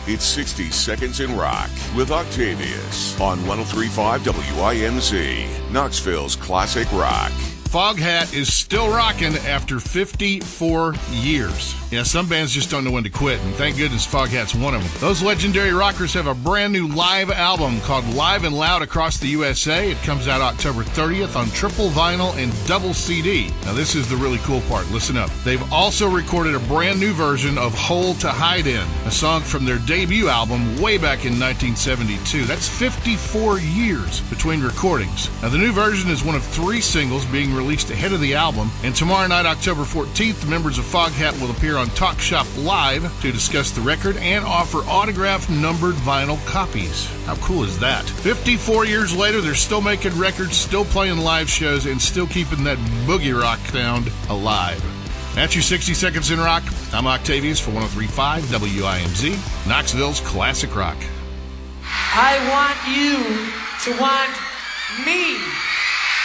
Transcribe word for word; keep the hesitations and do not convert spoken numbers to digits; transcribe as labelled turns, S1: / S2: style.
S1: It's sixty Seconds in Rock with Octavius on one oh three point five W I M Z, Knoxville's classic rock.
S2: Foghat is still rocking after fifty-four years. Yeah, some bands just don't know when to quit, and thank goodness Foghat's one of them. Those legendary rockers have a brand new live album called Live and Loud Across the U S A. It comes out October thirtieth on triple vinyl and double C D. Now this is the really cool part. Listen up. They've also recorded a brand new version of Hole to Hide In, a song from their debut album way back in nineteen seventy-two. That's fifty-four years between recordings. Now the new version is one of three singles being released ahead of the album, and tomorrow night, October fourteenth, the members of Foghat will appear on Talk Shop Live to discuss the record and offer autographed numbered vinyl copies. How cool is that? fifty-four years later, they're still making records, still playing live shows, and still keeping that boogie rock sound alive. That's your sixty Seconds in Rock. I'm Octavius for one oh three point five W I M Z, Knoxville's classic rock.
S3: I want you to want me.